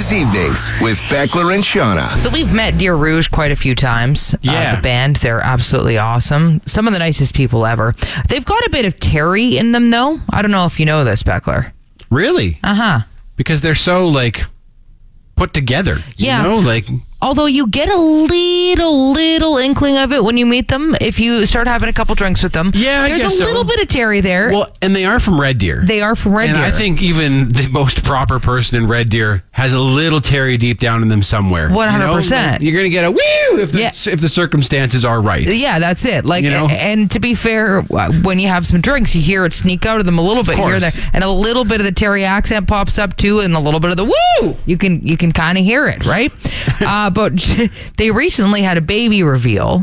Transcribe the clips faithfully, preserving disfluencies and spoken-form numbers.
Weekdays evenings with Beckler and Shauna. So we've met Deer Rouge quite a few times. Yeah. Uh, the band, they're absolutely awesome. Some of the nicest people ever. They've got a bit of Terry in them, though. I don't know if you know this, Beckler. Really? Uh-huh. Because they're so, like, put together. Yeah. You know, like... Although you get a little, little inkling of it when you meet them, if you start having a couple drinks with them. Yeah, I There's guess a so. little bit of Terry there. Well, and they are from Red Deer. They are from Red and Deer. I think even the most proper person in Red Deer has a little Terry deep down in them somewhere. one hundred percent. You know? Like, you're going to get a woo if the, Yeah. if the circumstances are right. Yeah, that's it. Like, You know? and to be fair, when you have some drinks, you hear it sneak out of them a little bit here and there, course. and a little bit of the Terry accent pops up too, and a little bit of the woo. You can you can kind of hear it, right? uh, but they recently had a baby reveal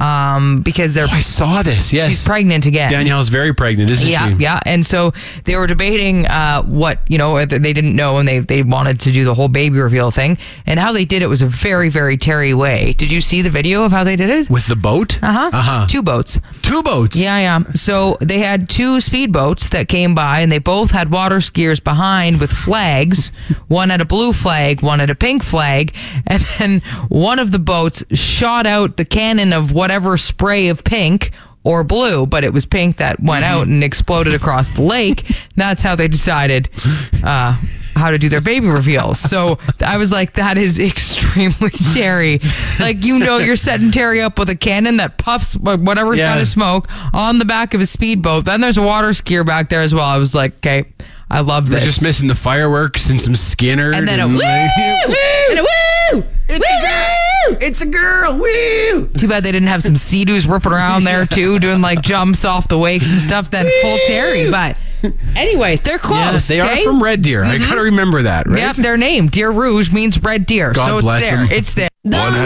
um, because they're Oh, I saw this, yes. she's pregnant again. Danielle's very pregnant, isn't Yeah, she? yeah. And so they were debating uh, what, you know, they didn't know, and they, they wanted to do the whole baby reveal thing. And how they did it was a very, very Terry way. Did you see the video of how they did it? With the boat? Uh-huh. Uh-huh. Two boats. Two boats? Yeah, yeah. So they had two speedboats that came by, and they both had water skiers behind with flags. One had a blue flag, one had a pink flag. And then one of the boats shot out the cannon of whatever spray of pink or blue, but it was pink that went out and exploded across the lake. That's how they decided uh, how to do their baby reveal. So I was like, that is extremely Terry. Like, you know, you're setting Terry up with a cannon that puffs whatever Yeah. kind of smoke on the back of a speedboat. Then there's a water skier back there as well. I was like, okay, I love We're this. just missing the fireworks and some Skinner. and then a woo! And a woo! It's Woo! a girl! It's a girl! Woo! Too bad they didn't have some Sea-Doos ripping around there too, doing like jumps off the wakes and stuff. Then full Terry, but anyway, they're close. Yeah, they okay? are from Red Deer. I gotta remember that, right? Yep, their name, Deer Rouge, means red deer. God so it's bless there. them. It's there. one